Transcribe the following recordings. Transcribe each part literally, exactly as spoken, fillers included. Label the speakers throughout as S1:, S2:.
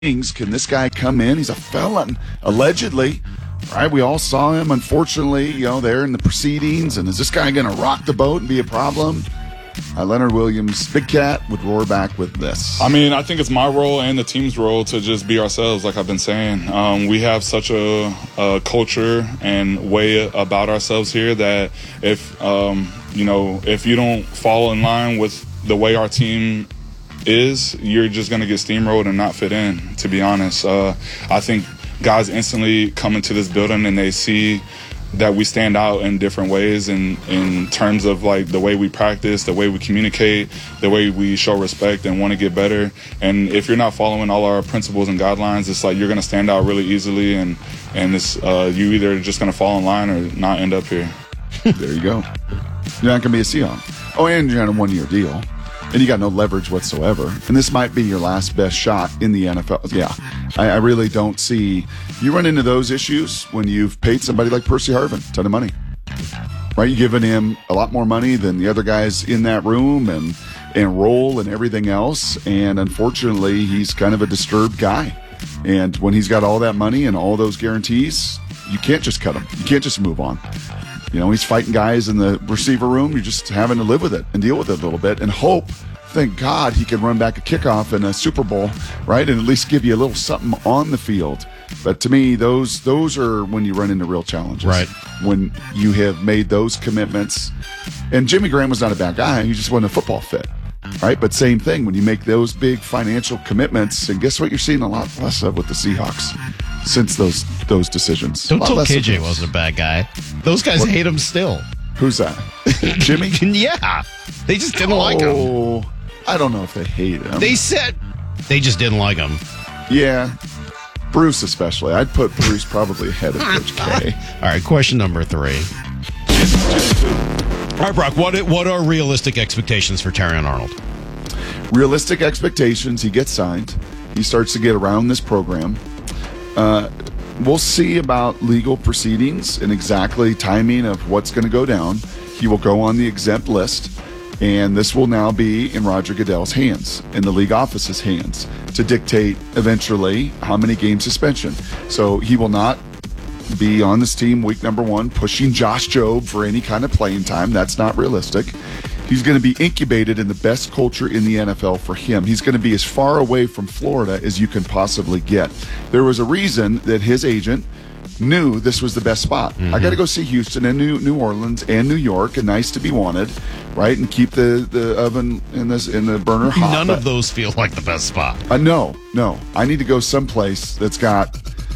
S1: Kings. Can this guy come in? He's a felon, allegedly. Right? We all saw him, unfortunately, you know, there in the proceedings. And is this guy going to rock the boat and be a problem? Uh, Leonard Williams, Big Cat, would roar back with this.
S2: I mean, I think it's my role and the team's role to just be ourselves, like I've been saying. Um, we have such a, a culture and way about ourselves here that if, um, you know, if you don't fall in line with the way our team is, you're just going to get steamrolled and not fit in, to be honest. Uh, I think guys instantly come into this building and they see that we stand out in different ways in, in terms of like the way we practice, the way we communicate, the way we show respect and want to get better. And if you're not following all our principles and guidelines, it's like you're going to stand out really easily, and, and it's, uh, you either just going to fall in line or not end up here.
S1: There you go. You're not going to be a Seahawk. Oh, and you're on a one-year deal. And you got no leverage whatsoever. And this might be your last best shot in the N F L. Yeah, I, I really don't see. You run into those issues when you've paid somebody like Percy Harvin a ton of money. Right? You're giving him a lot more money than the other guys in that room and, and role and everything else. And unfortunately, he's kind of a disturbed guy. And when he's got all that money and all those guarantees, you can't just cut him. You can't just move on. You know, he's fighting guys in the receiver room. You're just having to live with it and deal with it a little bit and hope, thank God, he can run back a kickoff in a Super Bowl, right, and at least give you a little something on the field. But to me, those those are when you run into real challenges.
S3: Right.
S1: When you have made those commitments. And Jimmy Graham was not a bad guy. He just wasn't a football fit. Right, but same thing when you make those big financial commitments, and guess what? You're seeing a lot less of with the Seahawks since those those decisions.
S3: Don't tell K J wasn't a bad guy. Those guys
S1: what?
S3: hate him still.
S1: Who's that? Jimmy?
S3: Yeah, they just didn't
S1: oh,
S3: like him.
S1: Oh, I don't know if they hate him.
S3: They said they just didn't like him.
S1: Yeah, Bruce especially. I'd put Bruce probably ahead of Coach K.
S3: All right, question number three. All right, Brock, what what are realistic expectations for Terrion Arnold?
S1: Realistic expectations, he gets signed. He starts to get around this program. Uh, we'll see about legal proceedings and exactly timing of what's going to go down. He will go on the exempt list, and this will now be in Roger Goodell's hands, in the league office's hands, to dictate eventually how many game suspension. So he will not be on this team week number one pushing Josh Jobe for any kind of playing time. That's not realistic. He's going to be incubated in the best culture in the N F L for him. He's going to be as far away from Florida as you can possibly get. There was a reason that his agent knew this was the best spot. Mm-hmm. I got to go see Houston and New, New Orleans and New York, and nice to be wanted, right? And keep the, the oven in this in the burner hot.
S3: None of those feel like the best spot.
S1: Uh, no, no. I need to go someplace that's got.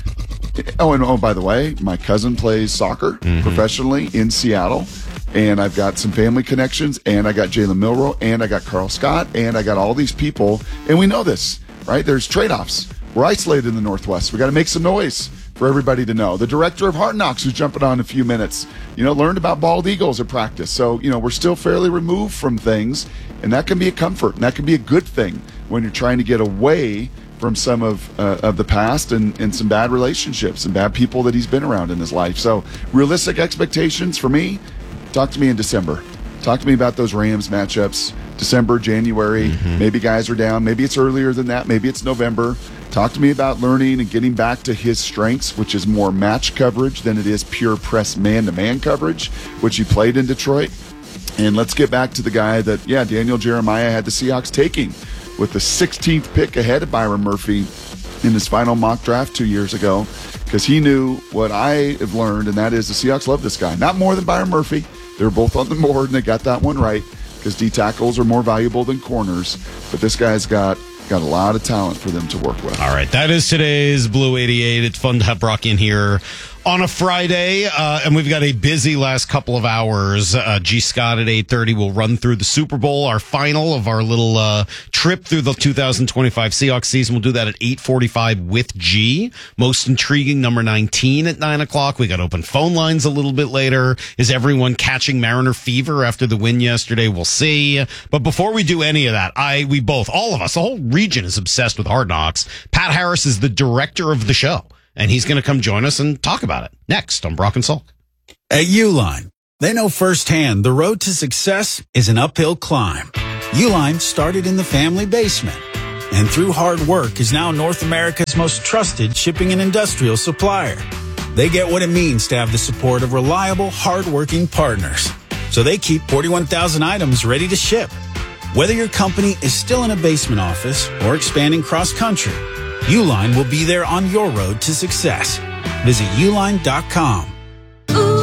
S1: Oh, and oh, by the way, my cousin plays soccer mm-hmm. professionally in Seattle, and I've got some family connections, and I got Jalen Milroe, and I got Carl Scott, and I got all these people, and we know this, right? There's trade-offs. We're isolated in the Northwest. We got to make some noise for everybody to know. The director of Hard Knocks, who's jumping on in a few minutes, you know, learned about bald eagles at practice. So, you know, we're still fairly removed from things, and that can be a comfort, and that can be a good thing when you're trying to get away from some of uh, of the past and, and some bad relationships and bad people that he's been around in his life. So realistic expectations for me, talk to me in December. Talk to me about those Rams matchups, December, January. Mm-hmm. Maybe guys are down. Maybe it's earlier than that. Maybe it's November. Talk to me about learning and getting back to his strengths, which is more match coverage than it is pure press man-to-man coverage, which he played in Detroit. And let's get back to the guy that, yeah, Daniel Jeremiah had the Seahawks taking with the sixteenth pick ahead of Byron Murphy in his final mock draft two years ago, because he knew what I have learned, and that is the Seahawks love this guy. Not more than Byron Murphy. They were both on the board, and they got that one right, because D tackles are more valuable than corners. But this guy's got got a lot of talent for them to work with.
S3: All right, that is today's Blue eighty-eight. It's fun to have Brock in here on a Friday, uh, and we've got a busy last couple of hours. Uh, G. Scott at eight thirty will run through the Super Bowl, our final of our little uh, trip through the two thousand twenty-five Seahawks season. We'll do that at eight forty-five with G. Most intriguing, number nineteen at nine o'clock. We got open phone lines a little bit later. Is everyone catching Mariner fever after the win yesterday? We'll see. But before we do any of that, I we both, all of us, the whole region is obsessed with Hard Knocks. Pat Harris is the director of the show, and he's going to come join us and talk about it next on Brock and Salk.
S4: At Uline, they know firsthand the road to success is an uphill climb. Uline started in the family basement, and through hard work is now North America's most trusted shipping and industrial supplier. They get what it means to have the support of reliable, hard-working partners. So they keep forty-one thousand items ready to ship. Whether your company is still in a basement office or expanding cross-country, Uline will be there on your road to success. Visit uline dot com.